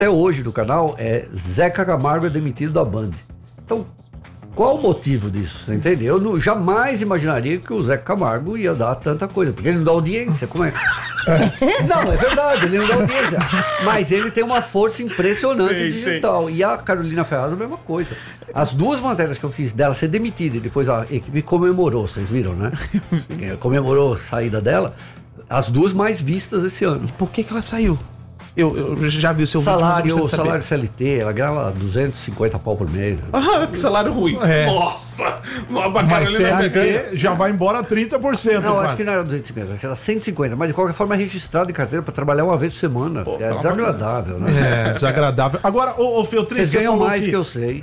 até hoje do canal é Zeca Camargo é demitido da Band. Então, qual o motivo disso? Você entende? Eu jamais imaginaria que o Zeca Camargo ia dar tanta coisa, porque ele não dá audiência. Como é? Não, é verdade, ele não dá audiência. Mas ele tem uma força impressionante digital. E a Carolina Ferraz, a mesma coisa. As duas matérias que eu fiz dela ser demitida e depois a equipe comemorou, vocês viram, né? Comemorou a saída dela. As duas mais vistas esse ano. E por que ela saiu? Eu já vi o seu vídeo. Salário CLT, ela ganhava 250 pau por mês. Ah, que salário ruim. Nossa! Mas CLT já vai embora 30%. Não, acho que não era 250, acho que era 150, mas de qualquer forma é registrado em carteira para trabalhar uma vez por semana. Pô, é desagradável, né? É, desagradável. Agora, ô Feltrin, vocês ganham mais que eu sei.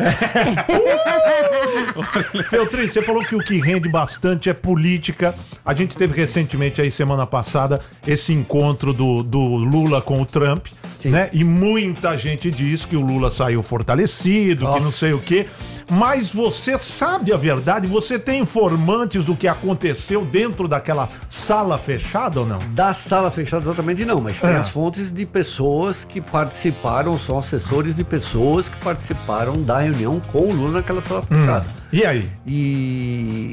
Feltrin, você falou que o que rende bastante é política. A gente teve recentemente, aí semana passada, esse encontro do Lula com o Trump. Né? E muita gente diz que o Lula saiu fortalecido, que não sei o quê. Mas você sabe a verdade? Você tem informantes do que aconteceu dentro daquela sala fechada ou não? Da sala fechada exatamente não, mas tem as fontes de pessoas que participaram, são assessores de pessoas que participaram da reunião com o Lula naquela sala fechada. E aí? E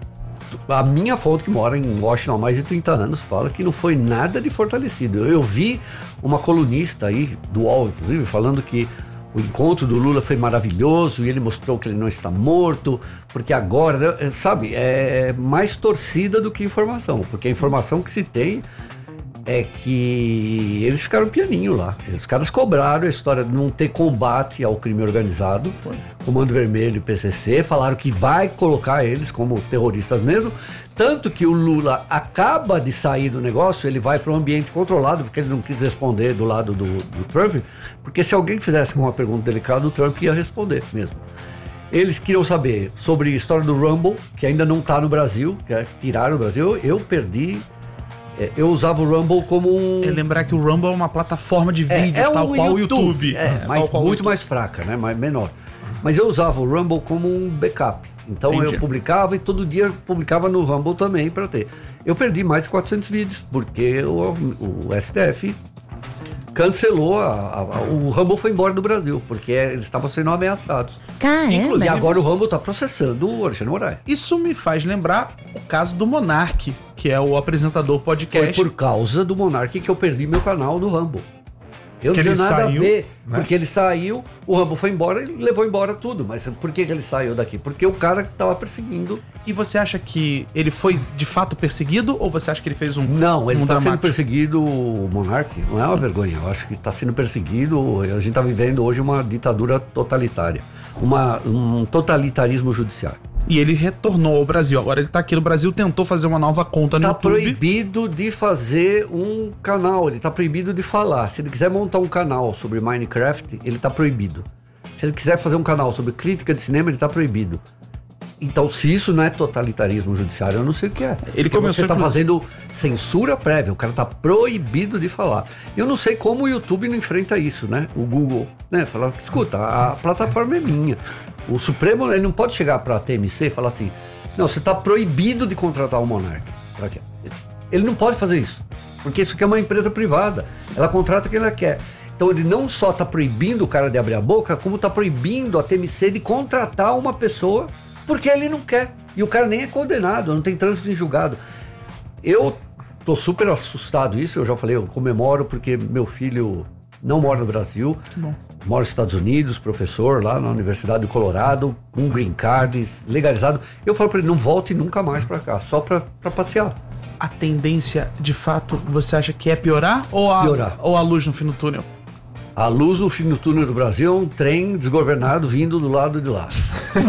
a minha fonte, que mora em Washington há mais de 30 anos, fala que não foi nada de fortalecido. Eu vi uma colunista aí, do UOL, inclusive, falando que o encontro do Lula foi maravilhoso e ele mostrou que ele não está morto, porque agora, sabe, é mais torcida do que informação, porque a informação que se tem é que eles ficaram pianinho lá. Os caras cobraram a história de não ter combate ao crime organizado, Comando Vermelho e PCC, falaram que vai colocar eles como terroristas mesmo, tanto que o Lula acaba de sair do negócio, ele vai para um ambiente controlado, porque ele não quis responder do lado do Trump, porque se alguém fizesse uma pergunta delicada, o Trump ia responder mesmo. Eles queriam saber sobre a história do Rumble, que ainda não está no Brasil, que tiraram o Brasil. Eu perdi. Eu usava o Rumble como um... lembrar que o Rumble é uma plataforma de vídeos, tal qual o YouTube. Mas muito mais fraca, né? Menor. Mas eu usava o Rumble como um backup. Então eu publicava e todo dia publicava no Rumble também para ter. Eu perdi mais de 400 vídeos, porque o STF cancelou, o Rumble foi embora do Brasil, porque eles estavam sendo ameaçados. Caramba. Inclusive, e agora o Rumble está processando o Alexandre Moraes. Isso me faz lembrar o caso do Monark, que é o apresentador podcast. Foi por causa do Monark que eu perdi meu canal do Rumble. Eu não tinha nada a ver, né? Porque ele saiu, o Rumble foi embora e levou embora tudo. Mas por que ele saiu daqui? Porque o cara estava perseguindo. E você acha que ele foi de fato perseguido ou você acha que ele fez um... Não, ele está sendo perseguido, o Monark, não é uma vergonha. Eu acho que está sendo perseguido, a gente está vivendo hoje uma ditadura totalitária, um totalitarismo judiciário. E ele retornou ao Brasil. Agora ele tá aqui no Brasil, tentou fazer uma nova conta no YouTube. Tá proibido de fazer um canal, ele tá proibido de falar. Se ele quiser montar um canal sobre Minecraft, ele tá proibido. Se ele quiser fazer um canal sobre crítica de cinema, ele tá proibido. Então, se isso não é totalitarismo judiciário, eu não sei o que é. Você tá fazendo censura prévia, o cara tá proibido de falar. Eu não sei como o YouTube não enfrenta isso, né? O Google, né? Fala, escuta, a plataforma é minha. O Supremo, ele não pode chegar para a TMC e falar assim, não, você está proibido de contratar um Monark. Ele não pode fazer isso, porque isso aqui é uma empresa privada, ela contrata quem ela quer. Então ele não só está proibindo o cara de abrir a boca, como está proibindo a TMC de contratar uma pessoa, porque ele não quer. E o cara nem é condenado, não tem trânsito em julgado. Eu tô super assustado isso, eu já falei, eu comemoro porque meu filho não mora no Brasil. Bom. Mora nos Estados Unidos, professor lá na Universidade do Colorado, com green card legalizado. Eu falo para ele, não volte nunca mais para cá, só para passear. A tendência, de fato, você acha que é piorar ou a luz no fim do túnel? A luz no fim do túnel do Brasil é um trem desgovernado vindo do lado de lá.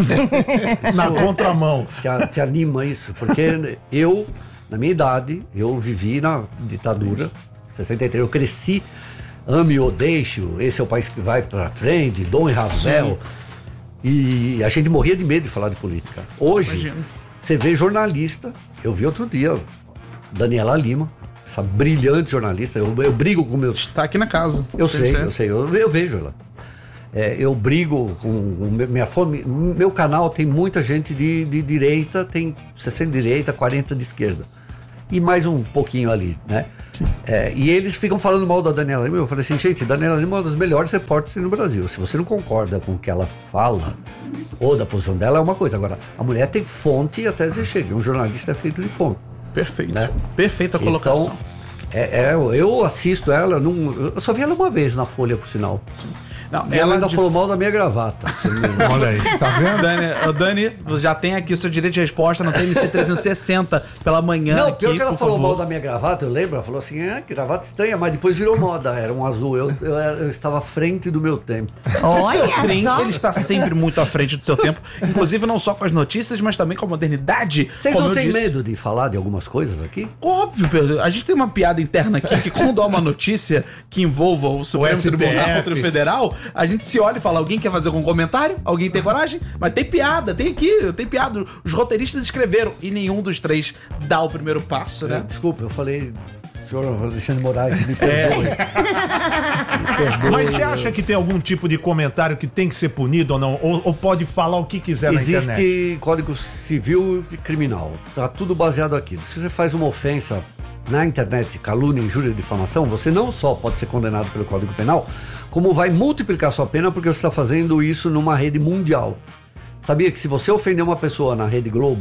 Na contramão. Te anima isso, porque eu, na minha idade, eu vivi na ditadura, 63, eu cresci. Ame ou deixe, esse é o país que vai pra frente, Dom e Ravel. E a gente morria de medo de falar de política. Hoje, você vê jornalista, eu vi outro dia, Daniela Lima, essa brilhante jornalista, eu brigo com meus... Está aqui na casa. Eu sei, eu vejo ela. Eu brigo com minha fome. Meu canal tem muita gente de direita, tem 60 de direita, 40 de esquerda. e mais um pouquinho ali, né? E eles ficam falando mal da Daniela Lima. Eu falei assim, gente, Daniela Lima é uma das melhores repórteres no Brasil. Se você não concorda com o que ela fala, ou da posição dela, é uma coisa. Agora, a mulher tem fonte e até você chega. Um jornalista é feito de fonte. Perfeito. Né? Perfeita colocação. Então, eu assisto ela, eu só vi ela uma vez na Folha, por sinal. Não, ela ainda falou mal da minha gravata. Olha aí, tá vendo? Dani, já tem aqui o seu direito de resposta no TMC 360 pela manhã. Não, aqui, pior que ela falou favor. mal da minha gravata, eu lembro, ela falou assim, que gravata estranha, mas depois virou moda, era um azul, eu estava à frente do meu tempo. Olha o Feltrin, ele está sempre muito à frente do seu tempo, inclusive não só com as notícias, mas também com a modernidade. Vocês não têm medo de falar de algumas coisas aqui? Óbvio, Pedro, a gente tem uma piada interna aqui, que quando há uma notícia que envolva o Supremo Tribunal Federal, a gente se olha e fala, alguém quer fazer algum comentário? Alguém tem coragem? Mas tem piada, tem piada. Os roteiristas escreveram e nenhum dos três dá o primeiro passo, né? Desculpa, eu falei, senhor Alexandre Moraes, me perdoe. Mas você acha que tem algum tipo de comentário que tem que ser punido ou não? Ou pode falar o que quiser na internet? Existe Código Civil e Criminal, tá tudo baseado aqui. Se você faz uma ofensa na internet, calúnia, injúria e difamação, você não só pode ser condenado pelo Código Penal, como vai multiplicar sua pena porque você está fazendo isso numa rede mundial. Sabia que se você ofender uma pessoa na Rede Globo,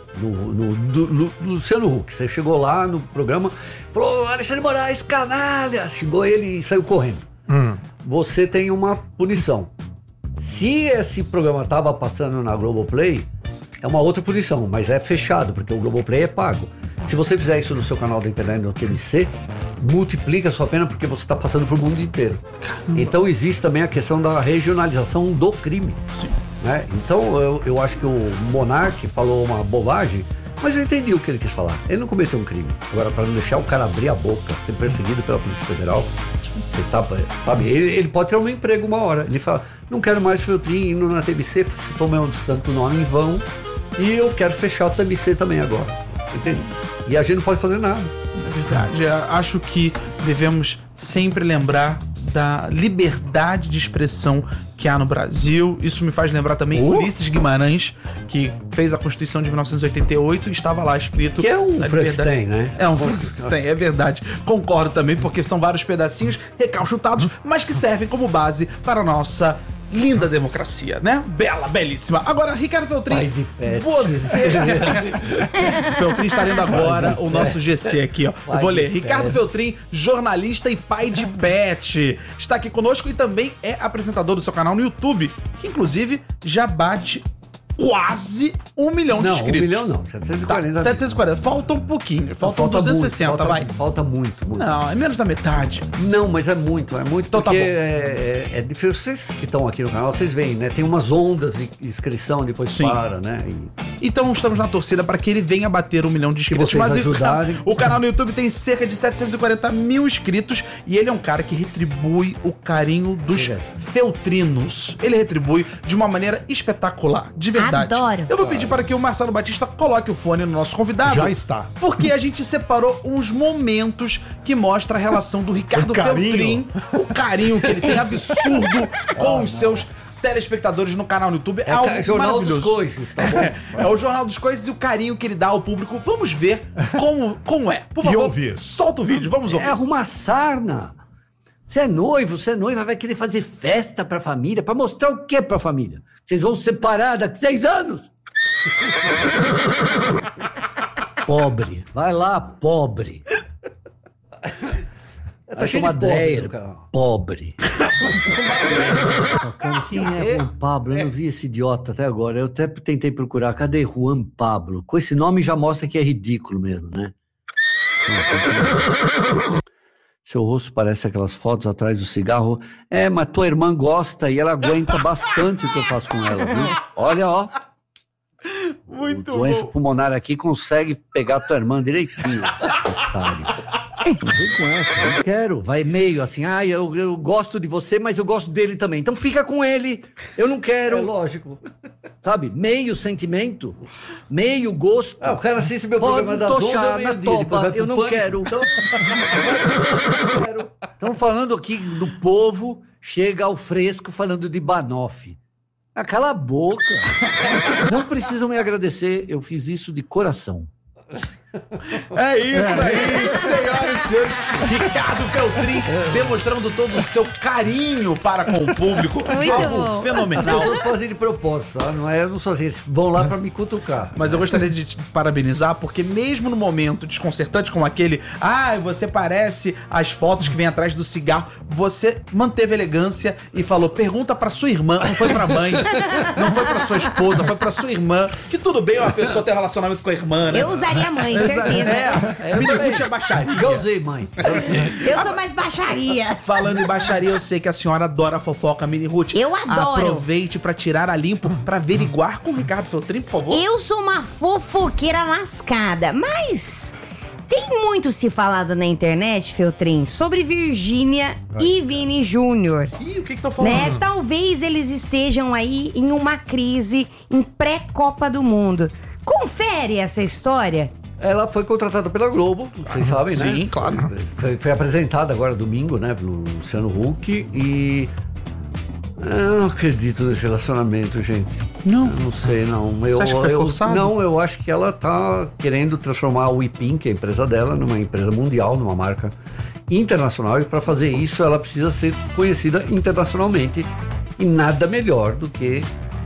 no Luciano Huck, você chegou lá no programa, falou, Alexandre Moraes, canalha, xingou ele e saiu correndo. Você tem uma punição. Se esse programa estava passando na Globoplay, é uma outra punição, mas é fechado, porque o Globoplay é pago. Se você fizer isso no seu canal da internet, no TMC, multiplica a sua pena porque você está passando para o mundo inteiro. Então existe também a questão da regionalização do crime. Sim. Né? Então eu acho que o Monark falou uma bobagem, mas eu entendi o que ele quis falar. Ele não cometeu um crime. Agora, para não deixar o cara abrir a boca, ser perseguido pela Polícia Federal, sabe? Ele pode ter um emprego uma hora. Ele fala, não quero mais Feltrin indo na TMC, se for meu tanto nome em vão, e eu quero fechar o TMC também agora. Entende? E a gente não pode fazer nada. É verdade. Acho que devemos sempre lembrar da liberdade de expressão que há no Brasil. Isso me faz lembrar também Ulisses Guimarães, que fez a Constituição de 1988 e estava lá escrito... Que é um Frankenstein, né? É um Frankenstein, é verdade. Concordo também, porque são vários pedacinhos recalchutados, mas que servem como base para a nossa linda democracia, né? Bela, belíssima. Agora, Ricardo Feltrin, você... Feltrin está lendo agora o nosso GC aqui, ó. Eu vou ler. Ricardo Feltrin, jornalista e pai de pet. Está aqui conosco e também é apresentador do seu canal no YouTube, que inclusive já bate quase 1 milhão de inscritos. 1 milhão não, 740. Tá, 740. Falta um pouquinho. Faltam 260, muito, vai. Falta muito. Não, é menos da metade. Não, mas é muito Então porque tá bom. É difícil. Vocês que estão aqui no canal, vocês veem, né? Tem umas ondas de inscrição, depois para, né? Então estamos na torcida para que ele venha bater 1 milhão de inscritos. Mas o canal no YouTube tem cerca de 740 mil inscritos e ele é um cara que retribui o carinho dos feltrinos. Ele retribui de uma maneira espetacular, de verdade. Adoro. Eu vou pedir para que o Marcelo Batista coloque o fone no nosso convidado. Já está. Porque a gente separou uns momentos que mostram a relação do Ricardo Feltrin, o carinho que ele tem absurdo com os seus telespectadores no canal no YouTube. É algo Jornal dos Coices, tá bom? É o Jornal dos Coices e o carinho que ele dá ao público. Vamos ver como é. Por favor, solta o vídeo, vamos ouvir. É arrumar sarna. Você é noivo, vai querer fazer festa pra família, pra mostrar o que pra família? Vocês vão se separar daqui 6 anos? Pobre. Vai lá, pobre. Tá cheio de Dreyer, pobre. Quem é Juan Pablo? Eu não vi esse idiota até agora. Eu até tentei procurar. Cadê Juan Pablo? Com esse nome já mostra que é ridículo mesmo, né? Seu rosto parece aquelas fotos atrás do cigarro. É, mas tua irmã gosta e ela aguenta bastante o que eu faço com ela, viu? Olha, ó. Muito bom. Doença pulmonar aqui consegue pegar tua irmã direitinho, otário. Não vem com essa, eu não quero. Vai meio assim, eu gosto de você, mas eu gosto dele também. Então fica com ele. Eu não quero. É lógico. Sabe? Meio sentimento, meio gosto. O cara assiste meu programa da tochar na topa. Eu não quero. Estão falando aqui do povo, chega ao fresco falando de banoffee. Cala a boca. Não precisam me agradecer, eu fiz isso de coração. É isso aí, senhoras e senhores. Ricardo Feltrin demonstrando todo o seu carinho para com o público. Algo As fenomenal. pessoas fazem de propósito, tá? Não é, eu não sou assim, eles vão lá pra me cutucar. Mas eu gostaria de te parabenizar, porque mesmo no momento desconcertante como aquele, você parece as fotos que vem atrás do cigarro, você manteve elegância e falou, pergunta pra sua irmã, não foi pra mãe, não foi pra sua esposa, foi pra sua irmã, que tudo bem uma pessoa ter relacionamento com a irmã, né? Eu usaria a mãe, certeza. Miniguti é baixaria. Já usei, mãe. Eu sou mais baixaria. Falando em baixaria, eu sei que a senhora adora a fofoca, Mini Ruth. Eu adoro. Aproveite pra tirar a limpo, pra averiguar com o Ricardo Feltrin, por favor. Eu sou uma fofoqueira lascada, mas tem muito se falado na internet, Feltrin, sobre Virgínia e Vini Júnior. Ih, o que estão falando? Né? Talvez eles estejam aí em uma crise em pré-Copa do Mundo. Confere essa história. Ela foi contratada pela Globo, vocês sabem, né? Sim, claro. Foi apresentada agora domingo, né, pelo Luciano Huck e... Eu não acredito nesse relacionamento, gente. Não? Eu não sei, não. Você acha que foi forçado? Não, eu acho que ela tá querendo transformar a Weepin, que é a empresa dela, numa empresa mundial, numa marca internacional. E para fazer isso, ela precisa ser conhecida internacionalmente. E nada melhor do que...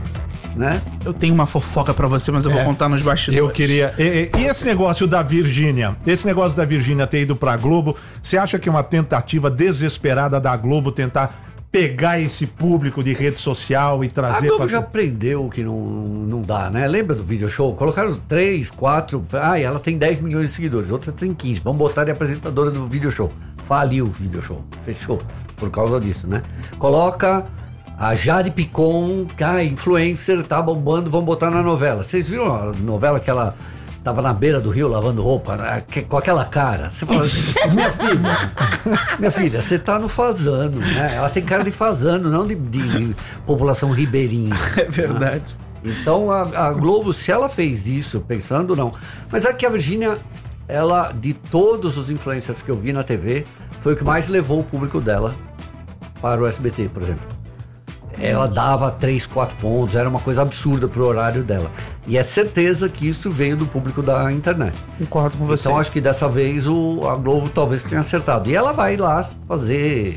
né? Eu tenho uma fofoca pra você, mas eu vou contar nos bastidores. Eu queria... E esse negócio da Virgínia? Esse negócio da Virgínia ter ido pra Globo, você acha que é uma tentativa desesperada da Globo tentar pegar esse público de rede social e trazer... A Globo já aprendeu que não dá, né? Lembra do video show? Colocaram 3, 4... ela tem 10 milhões de seguidores, outra tem 15. Vamos botar de apresentadora do video show. Faliu o video show. Fechou. Por causa disso, né? Coloca... A Jade Picon, influencer, tá bombando, vamos botar na novela. Vocês viram a novela que ela tava na beira do rio lavando roupa, né? Com aquela cara? Você fala, minha filha, você tá no fazano, né? Ela tem cara de fazano, não de população ribeirinha. É verdade. Né? Então a Globo, se ela fez isso, pensando não. Mas é que a Virgínia, ela, de todos os influencers que eu vi na TV, foi o que mais levou o público dela para o SBT, por exemplo. Ela dava 3, 4 pontos, era uma coisa absurda pro horário dela. E é certeza que isso veio do público da internet. Concordo com você. Então acho que dessa vez a Globo talvez tenha acertado. E ela vai lá fazer,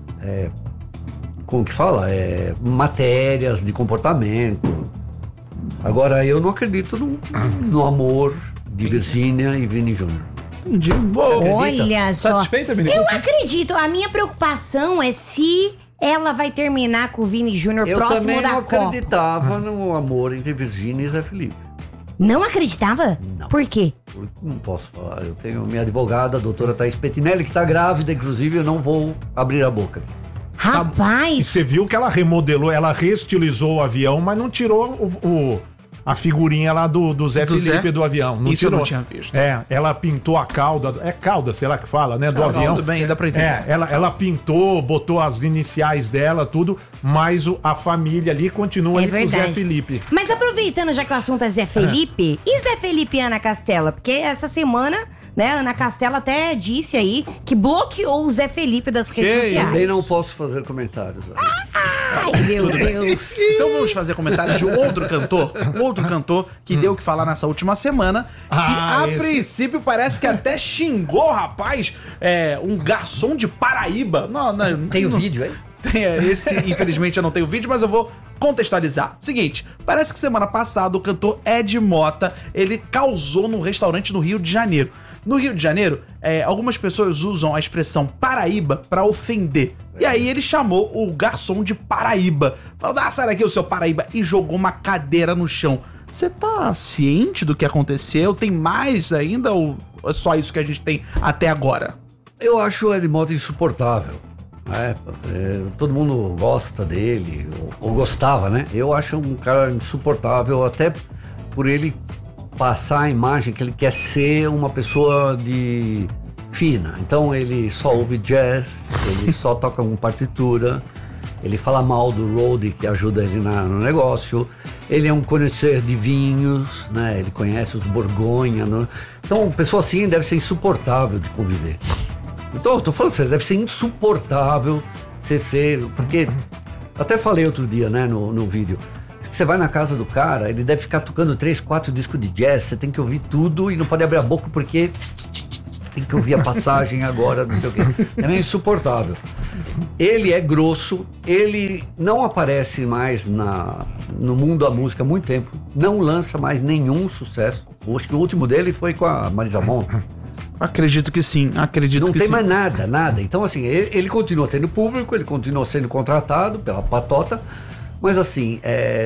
como que fala? Matérias de comportamento. Agora, eu não acredito no amor de Virgínia e Vini Júnior. Entendi. Olha só. Satisfeita, menina? Eu acredito. A minha preocupação é se ela vai terminar com o Vini Júnior próximo da Copa. Eu também não acreditava no amor entre Virgínia e Zé Felipe. Não acreditava? Não. Por quê? Não posso falar. Eu tenho minha advogada, a doutora Thaís Pettinelli, que está grávida, inclusive eu não vou abrir a boca. E Rapaz! você viu que ela remodelou, ela reestilizou o avião, mas não tirou a figurinha lá do Zé Felipe do avião. Não Isso tirou. eu não tinha visto. Ela pintou a cauda, cauda, sei lá que fala, né, do avião. Tudo bem, dá pra entender. Ela pintou, botou as iniciais dela, tudo, mas a família ali continua ali com o Zé Felipe. Mas aproveitando, já que o assunto é Zé Felipe, e Zé Felipe e Ana Castela? Porque essa semana, né, Ana Castela até disse aí que bloqueou o Zé Felipe das redes sociais. Também não posso fazer comentários. Ai, meu Deus. Então vamos fazer comentário de outro cantor que deu o que falar nessa última semana, que princípio parece que até xingou, rapaz, um garçom de Paraíba. Tem o vídeo aí? Esse, infelizmente, eu não tenho vídeo, mas eu vou contextualizar. Seguinte, parece que semana passada o cantor Ed Mota, ele causou num restaurante no Rio de Janeiro. No Rio de Janeiro, algumas pessoas usam a expressão Paraíba pra ofender. E aí ele chamou o garçom de Paraíba. Falou, sai daqui o seu Paraíba. E jogou uma cadeira no chão. Você tá ciente do que aconteceu? Tem mais ainda ou é só isso que a gente tem até agora? Eu acho o Ed Mota insuportável. Todo mundo gosta dele, ou gostava, né? Eu acho um cara insuportável, até por ele passar a imagem que ele quer ser uma pessoa fina. Então ele só ouve jazz, ele só toca com partitura, ele fala mal do roadie que ajuda ele no negócio, ele é um conhecedor de vinhos, né? Ele conhece os Borgonha. Então, uma pessoa assim deve ser insuportável de conviver. Então, eu tô falando sério, deve ser insuportável porque até falei outro dia, né, no vídeo. Você vai na casa do cara, ele deve ficar tocando 3, 4 discos de jazz, você tem que ouvir tudo e não pode abrir a boca porque tem que ouvir a passagem agora, não sei o quê. É meio insuportável. Ele é grosso, ele não aparece mais no mundo da música há muito tempo, não lança mais nenhum sucesso. Acho que o último dele foi com a Marisa Monte. Acredito que sim, Não tem mais nada. Então, assim, ele continua tendo público, ele continua sendo contratado pela patota, mas, assim,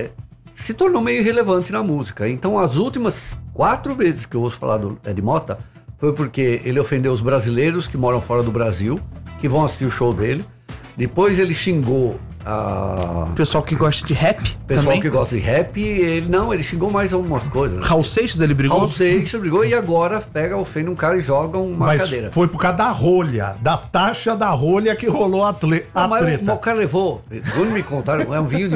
se tornou meio irrelevante na música. Então, as últimas 4 vezes que eu ouço falar do Ed Mota foi porque ele ofendeu os brasileiros que moram fora do Brasil, que vão assistir o show dele. Depois ele xingou pessoal que gosta de rap pessoal também. que gosta de rap, ele xingou mais algumas coisas. Né? Raul Seixas, ele brigou? Raul Seixas brigou e agora ofende um cara e joga uma cadeira. Foi por causa da rolha, da taxa da rolha que rolou a treta. Mas o cara levou, segundo me contaram, é um vinho de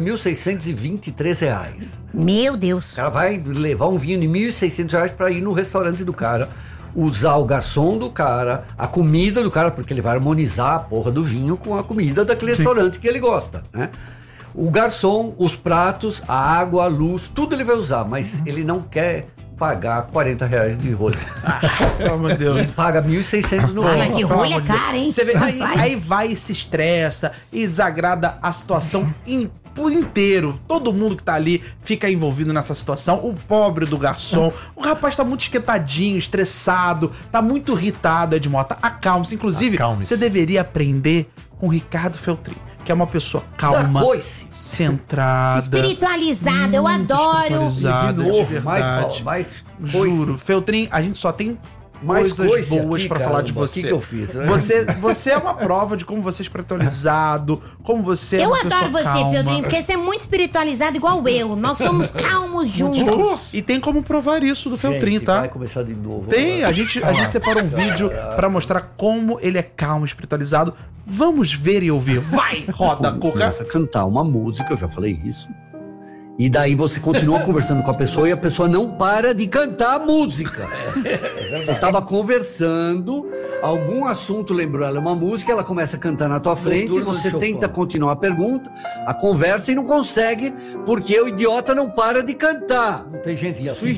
R$1.623. Meu Deus. O cara vai levar um vinho de R$1.600 para ir no restaurante do cara, usar o garçom do cara, a comida do cara, porque ele vai harmonizar a porra do vinho com a comida daquele restaurante que ele gosta, né? O garçom, os pratos, a água, a luz, tudo ele vai usar, mas ele não quer pagar R$40 de rolha. Pelo amor de Deus. Ele paga 1.600 no Mas que rolha é cara, hein? Você vê, aí vai e se estressa e desagrada a situação por inteiro. Todo mundo que tá ali fica envolvido nessa situação. O pobre do garçom. O rapaz tá muito esquentadinho, estressado, tá muito irritado, Ed Mota. Acalme-se. Inclusive, você deveria aprender com o Ricardo Feltrin, que é uma pessoa calma, centrada, espiritualizada. Eu adoro. De novo, mais juro, Feltrin, a gente só tem coisas boas aqui, pra falar de você. O que eu fiz? Né? Você é uma prova de como você é espiritualizado, como você é Eu uma adoro você, calma. Feltrin, porque você é muito espiritualizado igual eu. Nós somos calmos juntos. E tem como provar isso do Feltrin, tá? Vai começar de novo. Tem, a gente separou um vídeo pra mostrar como ele é calmo, espiritualizado. Vamos ver e ouvir. Vai, roda, Cuca. Começa a cantar uma música, eu já falei isso. E daí você continua conversando com a pessoa e a pessoa não para de cantar a música. Você estava conversando, algum assunto lembrou ela uma música, ela começa a cantar na tua frente, você tenta continuar a pergunta, a conversa e não consegue, porque o idiota não para de cantar. Não tem gente assim.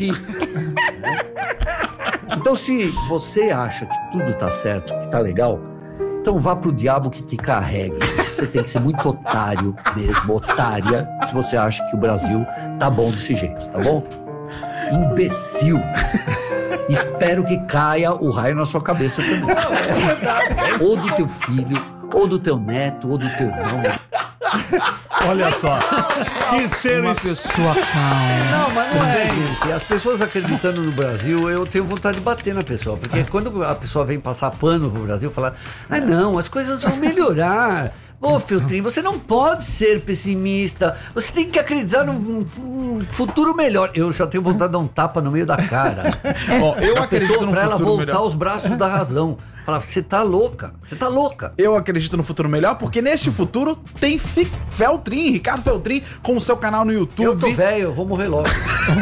Então, se você acha que tudo tá certo, que tá legal, então vá pro diabo que te carregue. Você tem que ser muito otário mesmo, otária, se você acha que o Brasil tá bom desse jeito, tá bom? Imbecil. Espero que caia o raio na sua cabeça também. Não, é verdade. Ou do teu filho, ou do teu neto, ou do teu irmão. Olha só, que ser uma pessoa calma. Não, mas não é, gente. As pessoas acreditando no Brasil, eu tenho vontade de bater na pessoa. Porque quando a pessoa vem passar pano pro Brasil, falar, não, as coisas vão melhorar. Ô, Feltrin, você não pode ser pessimista. Você tem que acreditar num futuro melhor. Eu já tenho vontade de dar um tapa no meio da cara. Eu acredito no pra ela futuro voltar melhor. aos braços da razão. Falar, você tá louca. Eu acredito no futuro melhor, porque neste futuro tem Feltrin, Ricardo Feltrin, com o seu canal no YouTube. Eu tô velho, eu vou morrer logo.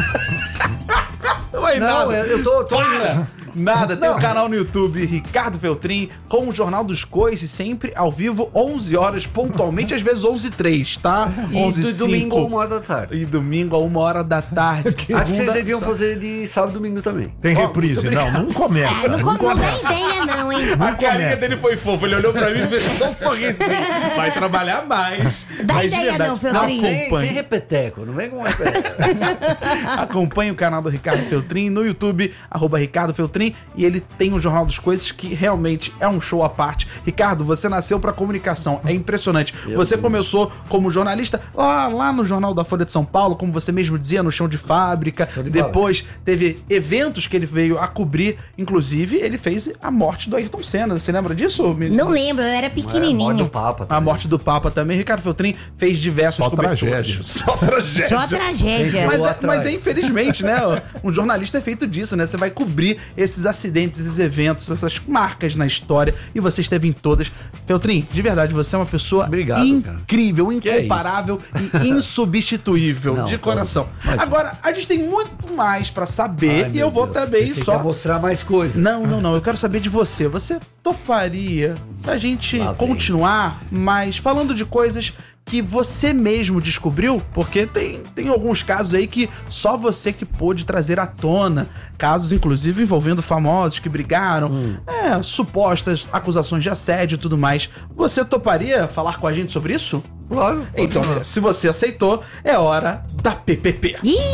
Não, eu tô Nada, tem o canal no YouTube, Ricardo Feltrin, com o Jornal dos Coices, sempre ao vivo, 11 horas pontualmente, às vezes 11h03, tá? 11h05. E domingo a 1h da tarde. E domingo a 1h da tarde. Acho que vocês deviam fazer de sábado e domingo também. Tem reprise? Não começa. Não dá ideia não, hein? A carinha dele foi fofa, ele olhou pra mim e fez só um sorrisinho. Vai trabalhar mais. Dá Mas de ideia verdade, não, Feltrin. Sem repeteco, não vem com repeteco. Acompanhe o canal do Ricardo Feltrin no YouTube, @Ricardo Feltrin, e ele tem o Jornal dos Coices, que realmente é um show à parte. Ricardo, você nasceu pra comunicação, é impressionante. Você começou como jornalista lá no Jornal da Folha de São Paulo, como você mesmo dizia, no chão de fábrica. Depois teve eventos que ele veio a cobrir, inclusive ele fez a morte do Ayrton Senna. Você lembra disso, menino? Não lembro, eu era pequenininho. A morte do Papa também. Ricardo Feltrin fez diversas coberturas. Só tragédia. Mas infelizmente, né? Um jornalista é feito disso, né? Você vai cobrir esses acidentes, esses eventos, essas marcas na história, e você esteve em todas. Feltrin, de verdade, você é uma pessoa incrível, incomparável e insubstituível, de coração. Agora, a gente tem muito mais pra saber, e eu vou também só mostrar mais coisas. Não, eu quero saber de você. Você toparia a gente continuar, mas falando de coisas que você mesmo descobriu, porque tem alguns casos aí que só você que pôde trazer à tona, casos inclusive envolvendo famosos que brigaram, supostas acusações de assédio e tudo mais. Você toparia falar com a gente sobre isso? Claro. Então, se você aceitou, é hora da PPP.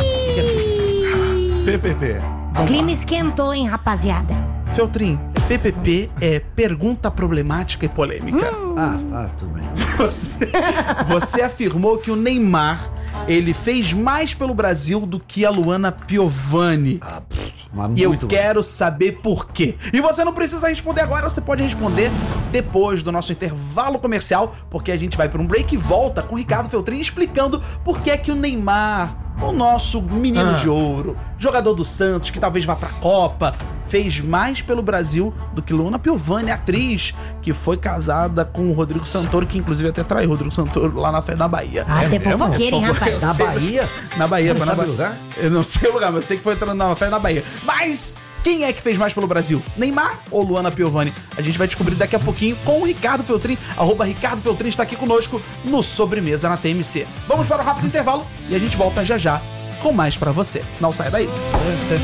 PPP. Clima esquentou, hein, rapaziada? Feltrin, PPP é pergunta problemática e polêmica. Tudo bem. Você afirmou que o Neymar, ele fez mais pelo Brasil do que a Luana Piovani. E eu quero saber por quê. E você não precisa responder agora, você pode responder depois do nosso intervalo comercial, porque a gente vai para um break e volta com o Ricardo Feltrin explicando por que é que o Neymar, o nosso menino de ouro, jogador do Santos, que talvez vá pra Copa, fez mais pelo Brasil do que Luana Piovani, atriz que foi casada com o Rodrigo Santoro, que inclusive até traiu o Rodrigo Santoro lá na festa da Bahia. Você é fofoqueiro, hein, rapaz? Na Bahia? Na Bahia, Você foi na sabe o Bahia. lugar? Eu não sei o lugar, mas eu sei que foi na festa da Bahia. Mas quem é que fez mais pelo Brasil? Neymar ou Luana Piovani? A gente vai descobrir daqui a pouquinho com o Ricardo Feltrin. @Ricardo Feltrin está aqui conosco no Sobremesa na TMC. Vamos para um rápido intervalo e a gente volta já já com mais pra você. Não saia daí.